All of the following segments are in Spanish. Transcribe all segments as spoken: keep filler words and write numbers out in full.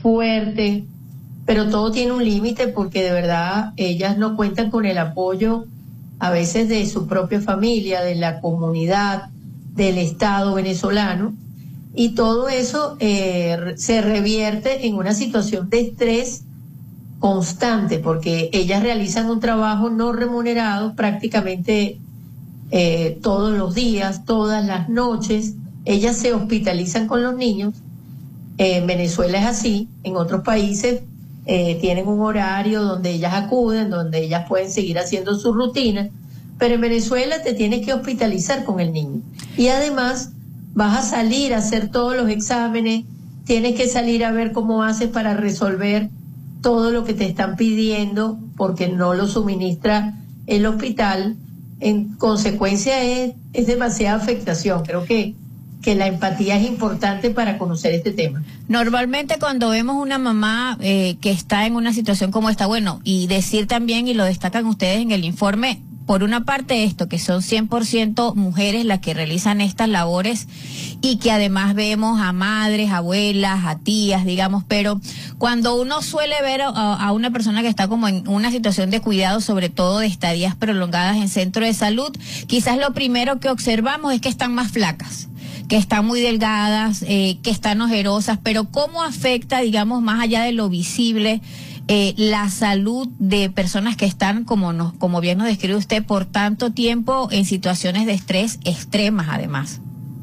fuerte, pero todo tiene un límite porque de verdad ellas no cuentan con el apoyo a veces de su propia familia, de la comunidad, del Estado venezolano, y todo eso eh, se revierte en una situación de estrés constante porque ellas realizan un trabajo no remunerado prácticamente eh, todos los días, todas las noches. Ellas se hospitalizan con los niños. Eh, en Venezuela es así, en otros países eh, tienen un horario donde ellas acuden, donde ellas pueden seguir haciendo su rutina, pero en Venezuela te tienes que hospitalizar con el niño. Y además vas a salir a hacer todos los exámenes, tienes que salir a ver cómo haces para resolver todo lo que te están pidiendo porque no lo suministra el hospital. En consecuencia es, es demasiada afectación. Creo que, que la empatía es importante para conocer este tema. Normalmente cuando vemos una mamá eh, que está en una situación como esta, bueno, y decir también, y lo destacan ustedes en el informe, por una parte esto, que son cien por ciento mujeres las que realizan estas labores y que además vemos a madres, abuelas, a tías, digamos, pero cuando uno suele ver a, a una persona que está como en una situación de cuidado, sobre todo de estadías prolongadas en centro de salud, quizás lo primero que observamos es que están más flacas, que están muy delgadas, eh, que están ojerosas, pero ¿cómo afecta, digamos, más allá de lo visible, Eh, la salud de personas que están, como nos, como bien nos describe usted, por tanto tiempo en situaciones de estrés extremas además?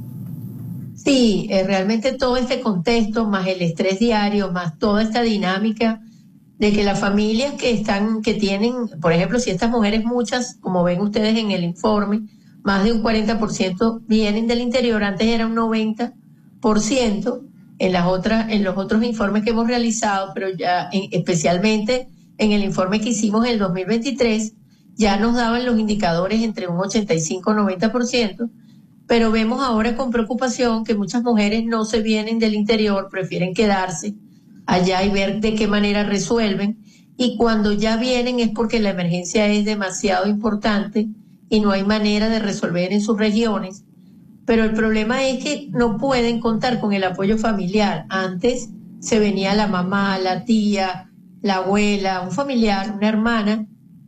Sí, eh, realmente todo este contexto, más el estrés diario, más toda esta dinámica de que las familias que están, que tienen, por ejemplo, si estas mujeres muchas, como ven ustedes en el informe, más de un cuarenta por ciento vienen del interior, antes era un noventa por ciento, en las otras, en los otros informes que hemos realizado, pero ya en, especialmente en el informe que hicimos en el dos mil veintitrés, ya nos daban los indicadores entre un ochenta y cinco y noventa por ciento, pero vemos ahora con preocupación que muchas mujeres no se vienen del interior, prefieren quedarse allá y ver de qué manera resuelven, y cuando ya vienen es porque la emergencia es demasiado importante y no hay manera de resolver en sus regiones. Pero el problema es que no pueden contar con el apoyo familiar. Antes se venía la mamá, la tía, la abuela, un familiar, una hermana,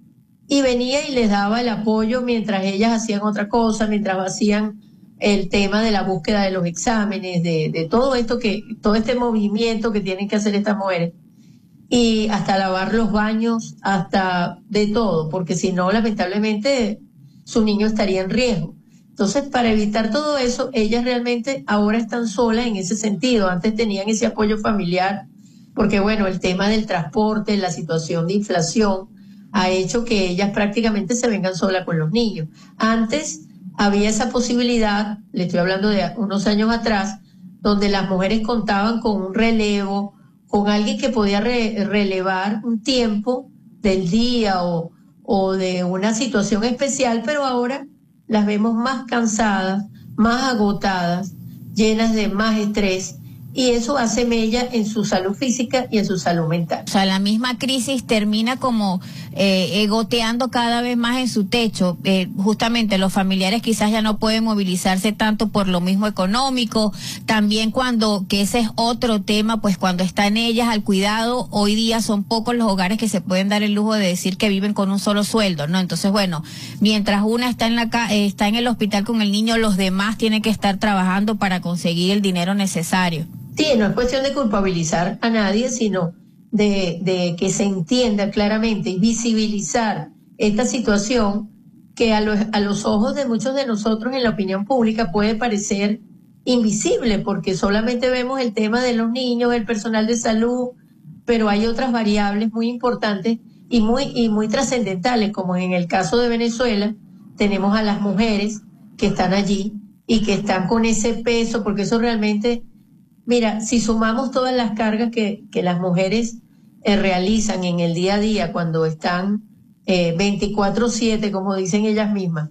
y venía y les daba el apoyo mientras ellas hacían otra cosa, mientras hacían el tema de la búsqueda de los exámenes, de, de todo esto que, todo este movimiento que tienen que hacer estas mujeres. Y hasta lavar los baños, hasta de todo, porque si no, lamentablemente, su niño estaría en riesgo. Entonces, para evitar todo eso, ellas realmente ahora están solas en ese sentido. Antes tenían ese apoyo familiar, porque bueno, el tema del transporte, la situación de inflación, ha hecho que ellas prácticamente se vengan solas con los niños. Antes había esa posibilidad, le estoy hablando de unos años atrás, donde las mujeres contaban con un relevo, con alguien que podía re- relevar un tiempo del día o, o de una situación especial, pero ahora las vemos más cansadas, más agotadas, llenas de más estrés, y eso hace mella en su salud física y en su salud mental. O sea, la misma crisis termina como eh, goteando cada vez más en su techo. Eh, justamente los familiares quizás ya no pueden movilizarse tanto por lo mismo económico. También cuando, que ese es otro tema, pues cuando están ellas al cuidado, hoy día son pocos los hogares que se pueden dar el lujo de decir que viven con un solo sueldo, ¿no? Entonces, bueno, mientras una está en la ca eh, está en el hospital con el niño, los demás tienen que estar trabajando para conseguir el dinero necesario. Sí, no es cuestión de culpabilizar a nadie, sino de, de que se entienda claramente y visibilizar esta situación que a los, a los ojos de muchos de nosotros en la opinión pública puede parecer invisible, porque solamente vemos el tema de los niños, el personal de salud, pero hay otras variables muy importantes y muy, y muy trascendentales, como en el caso de Venezuela, tenemos a las mujeres que están allí y que están con ese peso, porque eso realmente... Mira, si sumamos todas las cargas que, que las mujeres eh, realizan en el día a día cuando están eh, veinticuatro siete, como dicen ellas mismas,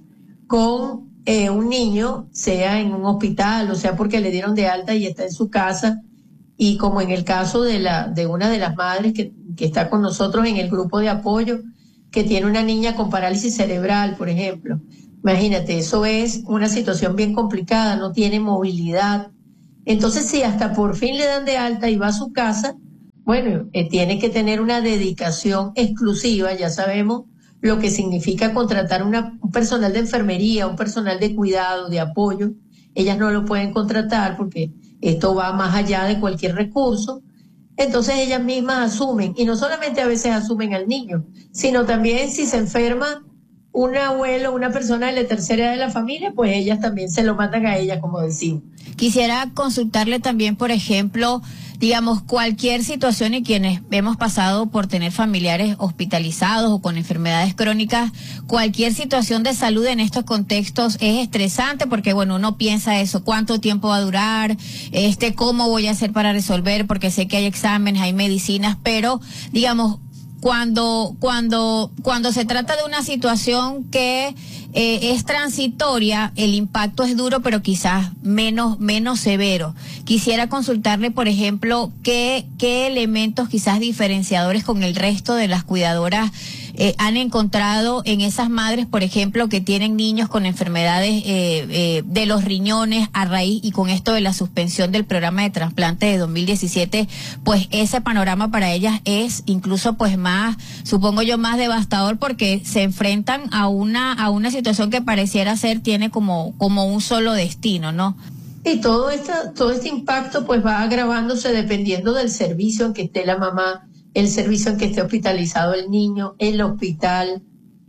con eh, un niño, sea en un hospital, o sea porque le dieron de alta y está en su casa, y como en el caso de, la, de una de las madres que, que está con nosotros en el grupo de apoyo, que tiene una niña con parálisis cerebral, por ejemplo. Imagínate, eso es una situación bien complicada, no tiene movilidad. Entonces, si hasta por fin le dan de alta y va a su casa, bueno, eh, tiene que tener una dedicación exclusiva, ya sabemos lo que significa contratar una, un personal de enfermería, un personal de cuidado, de apoyo. Ellas no lo pueden contratar porque esto va más allá de cualquier recurso. Entonces ellas mismas asumen, y no solamente a veces asumen al niño, sino también si se enferma un abuelo, una persona de la tercera edad de la familia, pues ellas también se lo mandan a ella, como decimos. Quisiera consultarle también, por ejemplo, digamos, cualquier situación, y quienes hemos pasado por tener familiares hospitalizados o con enfermedades crónicas, cualquier situación de salud en estos contextos es estresante porque, bueno, uno piensa eso, cuánto tiempo va a durar, este, cómo voy a hacer para resolver, porque sé que hay exámenes, hay medicinas, pero, digamos, cuando, cuando, cuando se trata de una situación que eh, es transitoria, el impacto es duro, pero quizás menos, menos severo. Quisiera consultarle, por ejemplo, qué, qué elementos quizás diferenciadores con el resto de las cuidadoras eh, han encontrado en esas madres, por ejemplo, que tienen niños con enfermedades eh, eh, de los riñones a raíz, y con esto de la suspensión del programa de trasplante de dos mil diecisiete, pues ese panorama para ellas es incluso pues más, supongo yo, más devastador, porque se enfrentan a una a una situación que pareciera ser, tiene como como un solo destino, ¿no? Y todo esta, todo este impacto pues va agravándose dependiendo del servicio en que esté la mamá, el servicio en que esté hospitalizado el niño, el hospital.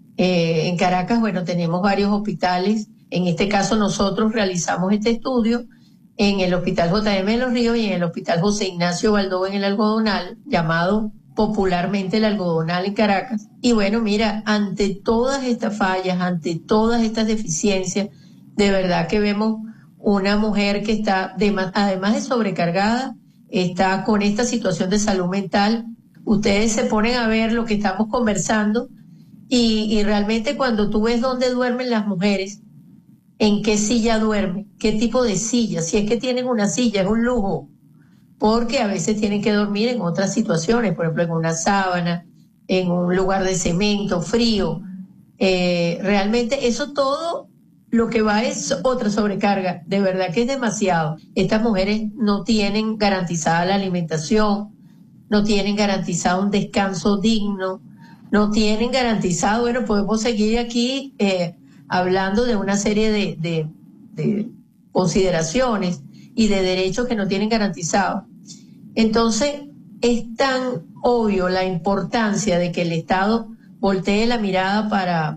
Eh, en Caracas, bueno, tenemos varios hospitales. En este caso nosotros realizamos este estudio en el Hospital J M de Los Ríos y en el Hospital José Ignacio Baldó en el Algodonal, llamado popularmente el Algodonal en Caracas. Y bueno, mira, ante todas estas fallas, ante todas estas deficiencias, de verdad que vemos una mujer que está, de, además de sobrecargada, está con esta situación de salud mental. Ustedes se ponen a ver lo que estamos conversando y, y realmente cuando tú ves dónde duermen las mujeres, en qué silla duermen, qué tipo de silla, si es que tienen una silla, es un lujo, porque a veces tienen que dormir en otras situaciones, por ejemplo en una sábana, en un lugar de cemento, frío. Eh, realmente eso todo lo que va es otra sobrecarga, de verdad que es demasiado. Estas mujeres no tienen garantizada la alimentación, no tienen garantizado un descanso digno, no tienen garantizado, bueno, podemos seguir aquí eh, hablando de una serie de, de, de consideraciones y de derechos que no tienen garantizados. Entonces, es tan obvio la importancia de que el Estado voltee la mirada para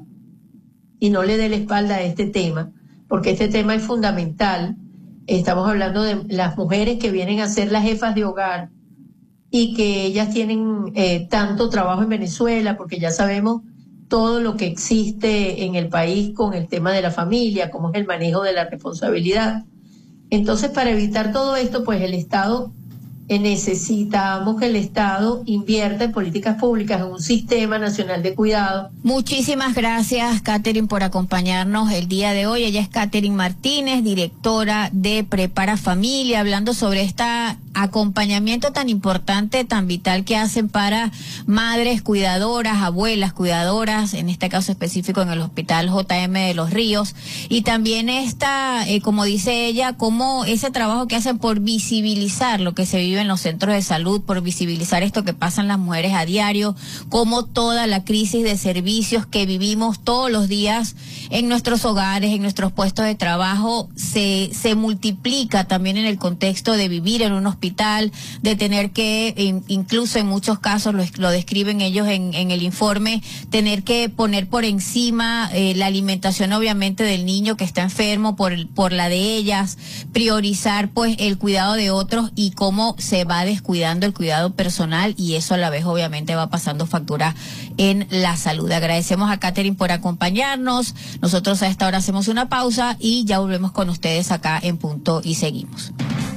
y no le dé la espalda a este tema, porque este tema es fundamental. Estamos hablando de las mujeres que vienen a ser las jefas de hogar y que ellas tienen eh, tanto trabajo en Venezuela, porque ya sabemos todo lo que existe en el país con el tema de la familia, cómo es el manejo de la responsabilidad. Entonces, para evitar todo esto, pues el Estado, eh, necesitamos que el Estado invierta en políticas públicas, en un sistema nacional de cuidado. Muchísimas gracias, Catherine, por acompañarnos el día de hoy. Ella es Catherine Martínez, directora de Prepara Familia, hablando sobre este acompañamiento tan importante, tan vital que hacen para madres cuidadoras, abuelas cuidadoras, en este caso específico en el Hospital J M de Los Ríos, y también esta, eh, como dice ella, como ese trabajo que hacen por visibilizar lo que se vive en los centros de salud, por visibilizar esto que pasan las mujeres a diario, como toda la crisis de servicios que vivimos todos los días en nuestros hogares, en nuestros puestos de trabajo, se, se multiplica también en el contexto de vivir en un hospital, de tener que, in, incluso en muchos casos, lo, lo describen ellos en, en el informe, tener que poner por encima eh, la alimentación obviamente del niño que está enfermo por, por la de ellas, priorizar pues el cuidado de otros y cómo se va descuidando el cuidado personal, y eso a la vez obviamente va pasando factura en la salud. Agradecemos a Catherine por acompañarnos. Nosotros a esta hora hacemos una pausa y ya volvemos con ustedes acá en Punto y seguimos.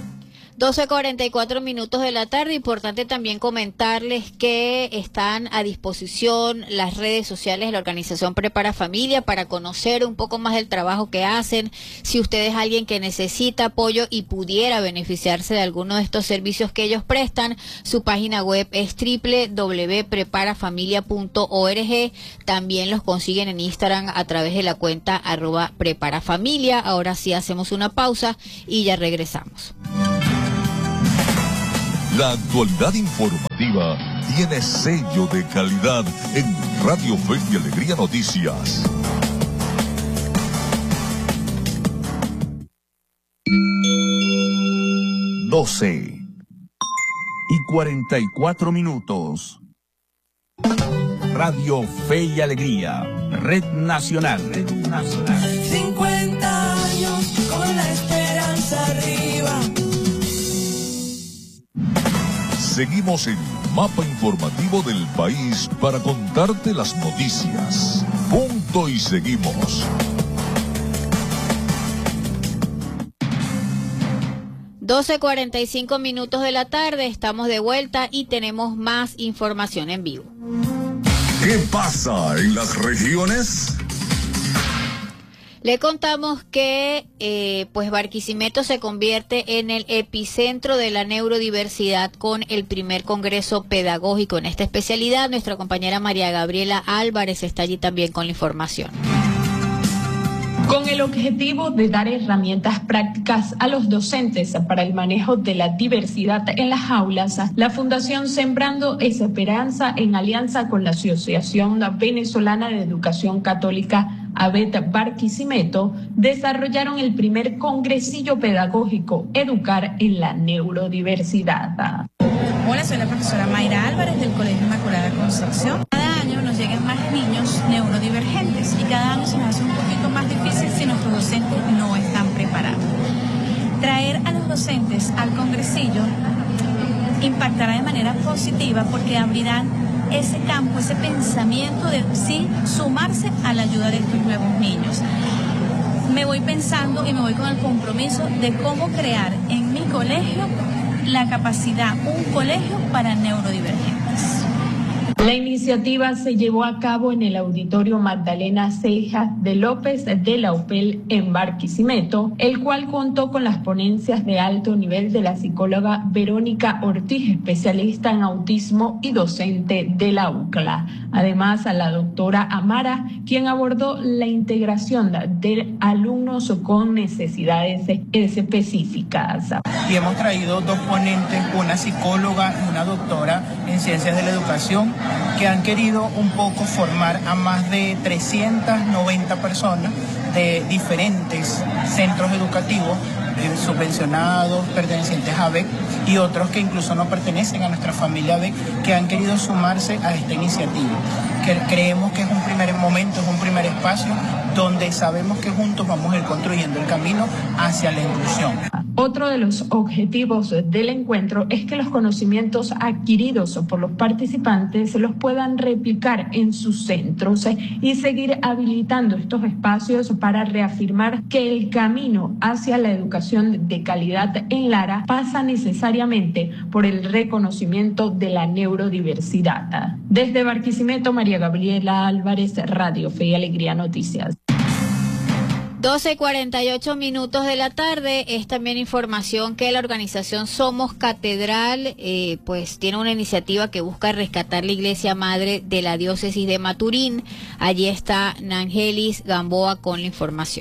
doce cuarenta y cuatro minutos de la tarde. Importante también comentarles que están a disposición las redes sociales de la organización Prepara Familia para conocer un poco más del trabajo que hacen. Si usted es alguien que necesita apoyo y pudiera beneficiarse de alguno de estos servicios que ellos prestan, su página web es doble u doble u doble u punto prepara familia punto org. También los consiguen en Instagram a través de la cuenta arroba preparafamilia. Ahora sí hacemos una pausa y ya regresamos. La actualidad informativa tiene sello de calidad en Radio Fe y Alegría Noticias. doce y cuarenta y cuatro minutos. Radio Fe y Alegría, Red Nacional. Red Nacional. cincuenta años con la esperanza arriba. Seguimos el mapa informativo del país para contarte las noticias. Punto y seguimos. doce cuarenta y cinco minutos de la tarde, estamos de vuelta y tenemos más información en vivo. ¿Qué pasa en las regiones? Le contamos que eh, pues Barquisimeto se convierte en el epicentro de la neurodiversidad con el primer congreso pedagógico en esta especialidad. Nuestra compañera María Gabriela Álvarez está allí también con la información. Con el objetivo de dar herramientas prácticas a los docentes para el manejo de la diversidad en las aulas, la Fundación Sembrando Esperanza, en alianza con la Asociación Venezolana de Educación Católica AVET Barquisimeto, desarrollaron el primer congresillo pedagógico Educar en la Neurodiversidad. Hola, soy la profesora Mayra Álvarez del Colegio Inmaculada Concepción. Cada año nos llegan más niños neurodivergentes y cada año se nos hace un poquito más difícil si nuestros docentes no están preparados. Traer a los docentes al congresillo impactará de manera positiva porque abrirán ese campo, ese pensamiento de sí sumarse a la ayuda de estos nuevos niños. Me voy pensando y me voy con el compromiso de cómo crear en mi colegio la capacidad, un colegio para neurodivergentes. La iniciativa se llevó a cabo en el Auditorio Magdalena Ceja de López de la U P E L en Barquisimeto, el cual contó con las ponencias de alto nivel de la psicóloga Verónica Ortiz, especialista en autismo y docente de la U C L A. Además, a la doctora Amara, quien abordó la integración de alumnos con necesidades específicas. Y hemos traído dos ponentes, una psicóloga y una doctora en ciencias de la educación, que han querido un poco formar a más de trescientas noventa personas de diferentes centros educativos, eh, subvencionados, pertenecientes a A B E C, y otros que incluso no pertenecen a nuestra familia A B E C, que han querido sumarse a esta iniciativa. Que creemos que es un primer momento, es un primer espacio donde sabemos que juntos vamos a ir construyendo el camino hacia la inclusión. Otro de los objetivos del encuentro es que los conocimientos adquiridos por los participantes se los puedan replicar en sus centros y seguir habilitando estos espacios para reafirmar que el camino hacia la educación de calidad en Lara pasa necesariamente por el reconocimiento de la neurodiversidad. Desde Barquisimeto, María Gabriela Álvarez, Radio Fe y Alegría Noticias. doce cuarenta y ocho minutos de la tarde. Es también información que la organización Somos Catedral eh, pues tiene una iniciativa que busca rescatar la iglesia madre de la diócesis de Maturín. Allí está Nangelis Gamboa con la información.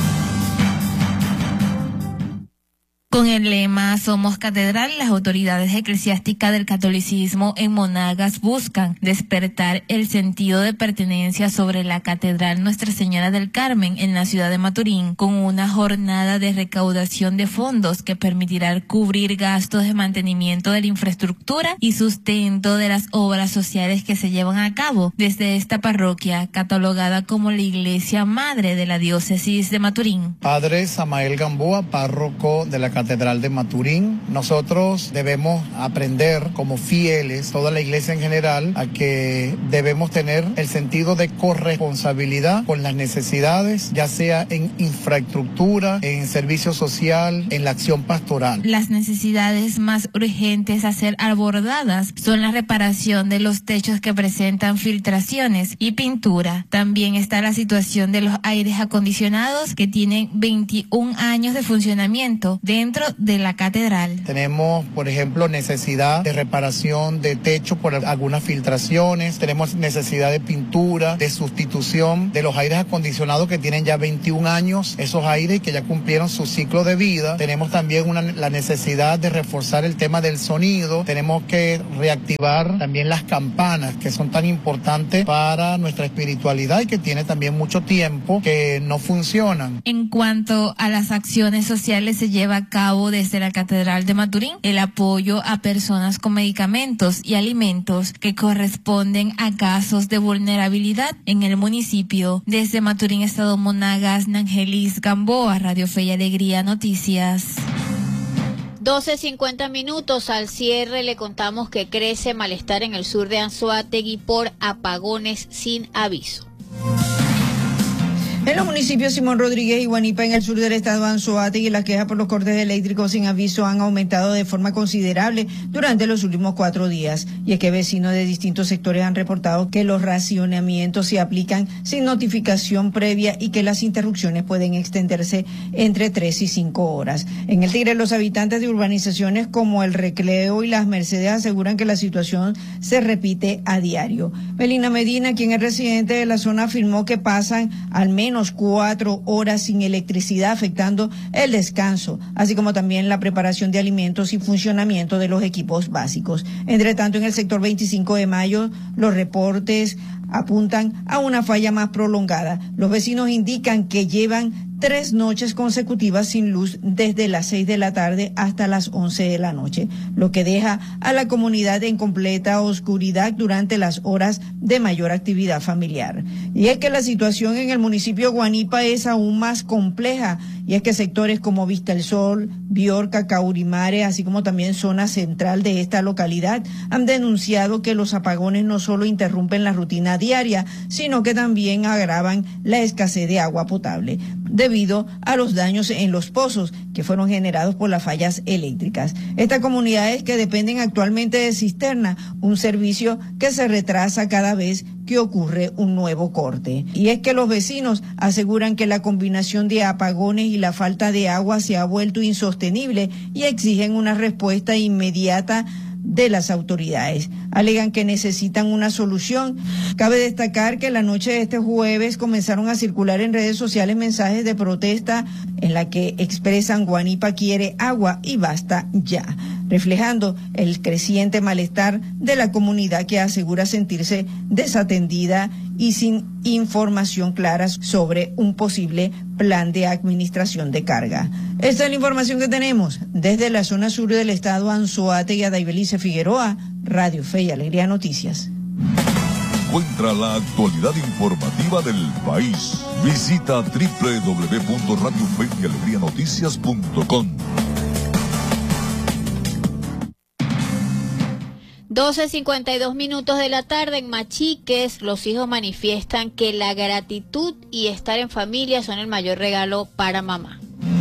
Con el lema Somos Catedral, las autoridades eclesiásticas del catolicismo en Monagas buscan despertar el sentido de pertenencia sobre la Catedral Nuestra Señora del Carmen en la ciudad de Maturín, con una jornada de recaudación de fondos que permitirá cubrir gastos de mantenimiento de la infraestructura y sustento de las obras sociales que se llevan a cabo desde esta parroquia, catalogada como la iglesia madre de la diócesis de Maturín. Padre Samael Gamboa, párroco de la Catedral de Maturín. Nosotros debemos aprender como fieles, toda la iglesia en general, a que debemos tener el sentido de corresponsabilidad con las necesidades, ya sea en infraestructura, en servicio social, en la acción pastoral. Las necesidades más urgentes a ser abordadas son la reparación de los techos que presentan filtraciones y pintura. También está la situación de los aires acondicionados que tienen veintiún años de funcionamiento dentro dentro de la catedral. Tenemos, por ejemplo, necesidad de reparación de techo por algunas filtraciones, tenemos necesidad de pintura, de sustitución de los aires acondicionados que tienen ya veintiún años, esos aires que ya cumplieron su ciclo de vida. Tenemos también una, la necesidad de reforzar el tema del sonido, tenemos que reactivar también las campanas que son tan importantes para nuestra espiritualidad y que tiene también mucho tiempo que no funcionan. En cuanto a las acciones sociales, se lleva a cabo desde la Catedral de Maturín el apoyo a personas con medicamentos y alimentos que corresponden a casos de vulnerabilidad en el municipio. Desde Maturín, Estado Monagas, Nangelis Gamboa, Radio Fe y Alegría Noticias. doce cincuenta minutos. Al cierre le contamos que crece malestar en el sur de Anzoátegui por apagones sin aviso. En los municipios Simón Rodríguez y Guanipa, en el sur del estado de Anzoátegui, las quejas por los cortes eléctricos sin aviso han aumentado de forma considerable durante los últimos cuatro días. Y es que vecinos de distintos sectores han reportado que los racionamientos se aplican sin notificación previa y que las interrupciones pueden extenderse entre tres y cinco horas. En el Tigre, los habitantes de urbanizaciones como El Recreo y Las Mercedes aseguran que la situación se repite a diario. Melina Medina, quien es residente de la zona, afirmó que pasan al menos cuatro horas sin electricidad, afectando el descanso, así como también la preparación de alimentos y funcionamiento de los equipos básicos. Entre tanto, en el sector veinticinco de mayo, los reportes apuntan a una falla más prolongada. Los vecinos indican que llevan tres noches consecutivas sin luz desde las seis de la tarde hasta las once de la noche, lo que deja a la comunidad en completa oscuridad durante las horas de mayor actividad familiar. Y es que la situación en el municipio de Guanipa es aún más compleja, y es que sectores como Vista el Sol, Biorca, Caurimare, así como también zona central de esta localidad, han denunciado que los apagones no solo interrumpen la rutina diaria, sino que también agravan la escasez de agua potable, debido a los daños en los pozos que fueron generados por las fallas eléctricas. Estas comunidades que dependen actualmente de cisterna, un servicio que se retrasa cada vez que ocurre un nuevo corte. Y es que los vecinos aseguran que la combinación de apagones y la falta de agua se ha vuelto insostenible y exigen una respuesta inmediata de las autoridades. Alegan que necesitan una solución. Cabe destacar que la noche de este jueves comenzaron a circular en redes sociales mensajes de protesta en la que expresan Guanipa quiere agua y basta ya, reflejando el creciente malestar de la comunidad, que asegura sentirse desatendida y sin información clara sobre un posible plan de administración de carga. Esta es la información que tenemos desde la zona sur del estado Anzoátegui. A Daibelice Figueroa, Radio Fe y Alegría Noticias. Encuentra la actualidad informativa del país. Visita doble u doble u doble u punto radio fe y alegría noticias punto com. doce cincuenta y dos minutos de la tarde. En Machiques, los hijos manifiestan que la gratitud y estar en familia son el mayor regalo para mamá.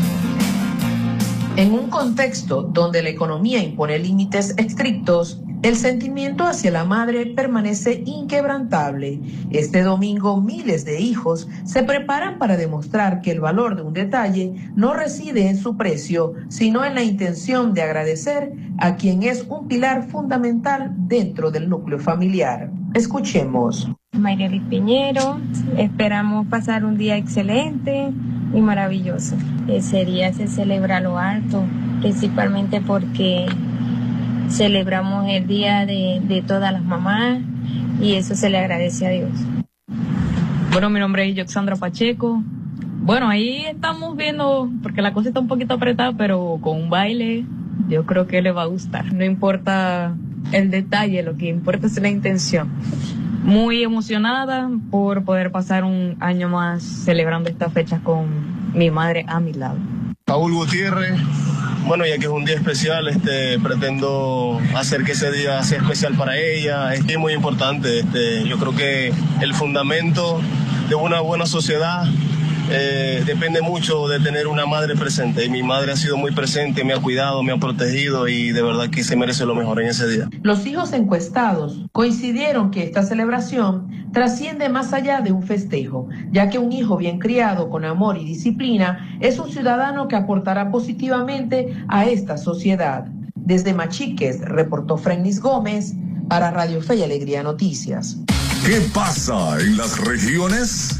En un contexto donde la economía impone límites estrictos, el sentimiento hacia la madre permanece inquebrantable. Este domingo, miles de hijos se preparan para demostrar que el valor de un detalle no reside en su precio, sino en la intención de agradecer a quien es un pilar fundamental dentro del núcleo familiar. Escuchemos. Mayrelis Piñero, esperamos pasar un día excelente y maravilloso. Ese día se celebra lo alto, principalmente porque celebramos el día de, de todas las mamás y eso se le agradece a Dios. Bueno, mi nombre es Yoxandra Pacheco. Bueno, ahí estamos viendo, porque la cosa está un poquito apretada, pero con un baile yo creo que le va a gustar. No importa el detalle, lo que importa es la intención. Muy emocionada por poder pasar un año más celebrando estas fechas con mi madre a mi lado. Paul Gutiérrez, bueno, ya que es un día especial, este, pretendo hacer que ese día sea especial para ella. Es muy importante, este, yo creo que el fundamento de una buena sociedad eh, depende mucho de tener una madre presente. Y mi madre ha sido muy presente, me ha cuidado, me ha protegido y de verdad que se merece lo mejor en ese día. Los hijos encuestados coincidieron que esta celebración trasciende más allá de un festejo, ya que un hijo bien criado con amor y disciplina es un ciudadano que aportará positivamente a esta sociedad. Desde Machiques, reportó Frenis Gómez para Radio Fe y Alegría Noticias. ¿Qué pasa en las regiones?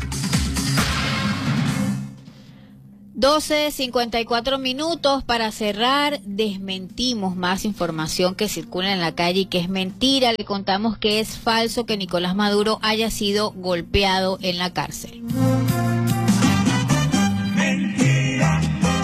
doce cincuenta y cuatro minutos para cerrar. Desmentimos más información que circula en la calle y que es mentira. Le contamos que es falso que Nicolás Maduro haya sido golpeado en la cárcel. Mentira.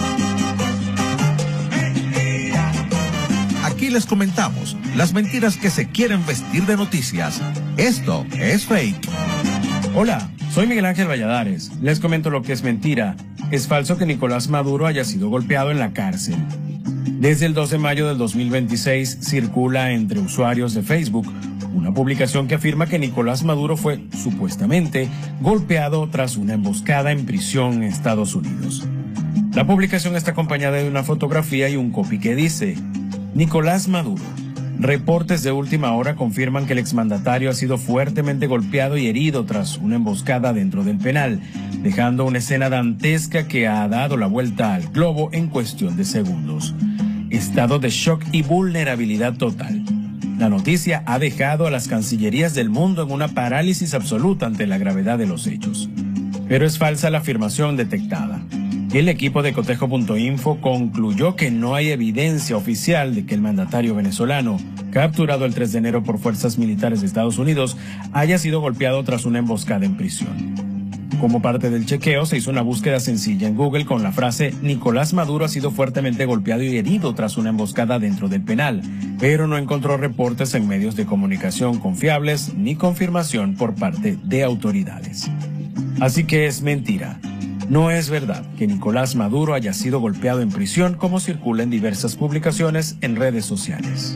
Mentira. Aquí les comentamos las mentiras que se quieren vestir de noticias. Esto es fake. Hola, soy Miguel Ángel Valladares. Les comento lo que es mentira. Es falso que Nicolás Maduro haya sido golpeado en la cárcel. Desde el dos de mayo del dos mil veintiséis circula entre usuarios de Facebook una publicación que afirma que Nicolás Maduro fue supuestamente golpeado tras una emboscada en prisión en Estados Unidos. La publicación está acompañada de una fotografía y un copy que dice: Nicolás Maduro. Reportes de última hora confirman que el exmandatario ha sido fuertemente golpeado y herido tras una emboscada dentro del penal, dejando una escena dantesca que ha dado la vuelta al globo en cuestión de segundos. Estado de shock y vulnerabilidad total. La noticia ha dejado a las cancillerías del mundo en una parálisis absoluta ante la gravedad de los hechos. Pero es falsa la afirmación detectada. El equipo de cotejo punto info concluyó que no hay evidencia oficial de que el mandatario venezolano, capturado el tres de enero por fuerzas militares de Estados Unidos, haya sido golpeado tras una emboscada en prisión. Como parte del chequeo, se hizo una búsqueda sencilla en Google con la frase Nicolás Maduro ha sido fuertemente golpeado y herido tras una emboscada dentro del penal, pero no encontró reportes en medios de comunicación confiables ni confirmación por parte de autoridades. Así que es mentira. No es verdad que Nicolás Maduro haya sido golpeado en prisión como circula en diversas publicaciones en redes sociales.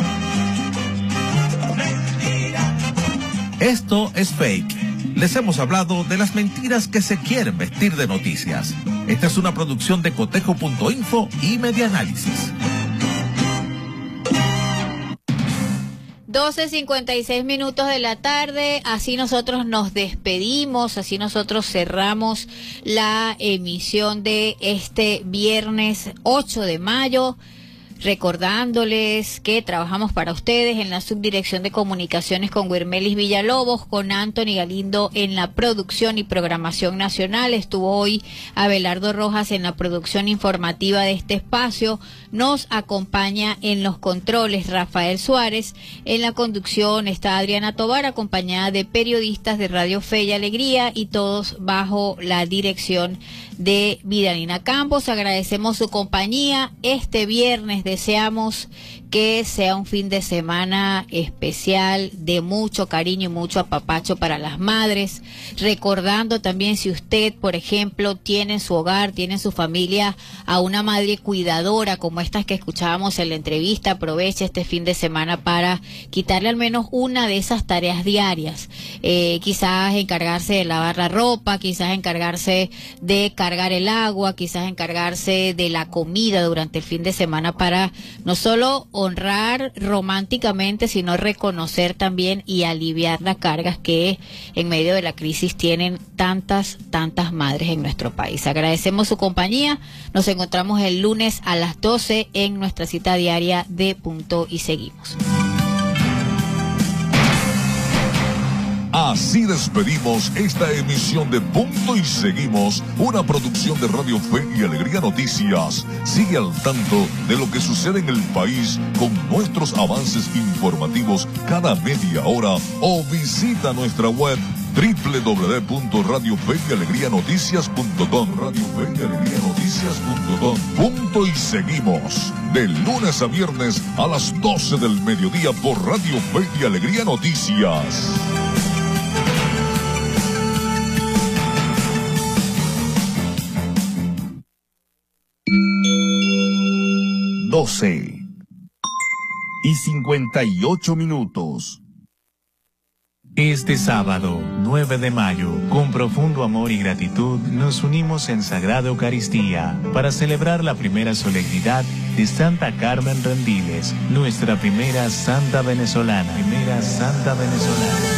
Esto es fake. Les hemos hablado de las mentiras que se quieren vestir de noticias. Esta es una producción de cotejo punto info y Medianálisis. doce cincuenta y seis minutos de la tarde, así nosotros nos despedimos, así nosotros cerramos la emisión de este viernes ocho de mayo. Recordándoles que trabajamos para ustedes en la Subdirección de Comunicaciones con Guirmelis Villalobos, con Anthony Galindo en la producción y programación nacional. Estuvo hoy Abelardo Rojas en la producción informativa de este espacio. Nos acompaña en los controles Rafael Suárez. En la conducción está Adriana Tobar, acompañada de periodistas de Radio Fe y Alegría, y todos bajo la dirección de Vidalina Campos. Agradecemos su compañía este viernes. Deseamos que sea un fin de semana especial de mucho cariño y mucho apapacho para las madres. Recordando también, si usted, por ejemplo, tiene en su hogar, tiene en su familia a una madre cuidadora como estas que escuchábamos en la entrevista, aproveche este fin de semana para quitarle al menos una de esas tareas diarias. Eh, quizás encargarse de lavar la ropa, quizás encargarse de cargar el agua, quizás encargarse de la comida durante el fin de semana, para no solo honrar románticamente, sino reconocer también y aliviar las cargas que en medio de la crisis tienen tantas, tantas madres en nuestro país. Agradecemos su compañía. Nos encontramos el lunes a las doce en nuestra cita diaria de Punto y Seguimos. Así despedimos esta emisión de Punto y Seguimos, una producción de Radio Fe y Alegría Noticias. Sigue al tanto de lo que sucede en el país con nuestros avances informativos cada media hora o visita nuestra web doble u doble u doble u punto radio fe y alegría noticias punto com. Radio Fe y Alegría Noticias punto com. Punto y Seguimos, de lunes a viernes a las doce del mediodía por Radio Fe y Alegría Noticias. doce y cincuenta y ocho minutos. Este sábado, nueve de mayo, con profundo amor y gratitud, nos unimos en Sagrada Eucaristía para celebrar la primera solemnidad de Santa Carmen Rendiles, nuestra primera santa venezolana, primera santa venezolana.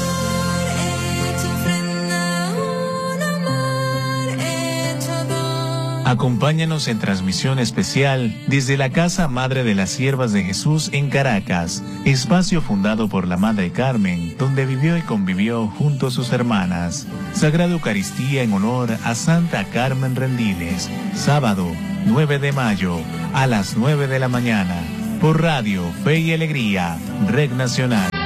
Acompáñanos en transmisión especial desde la Casa Madre de las Siervas de Jesús en Caracas, espacio fundado por la Madre Carmen, donde vivió y convivió junto a sus hermanas. Sagrada Eucaristía en honor a Santa Carmen Rendiles, sábado nueve de mayo a las nueve de la mañana, por Radio Fe y Alegría, Red Nacional.